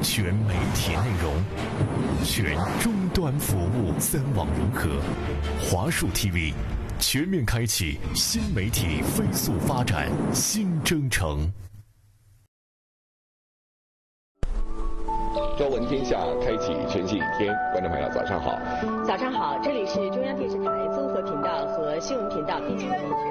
全媒体内容，全终端服务，3网融合，华数 TV 全面开启新媒体飞速发展新征程。 朝闻天下，开启全新一天。观众朋友，早上好。 早上好，这里是中央电视台综合频道和新闻频道编辑部。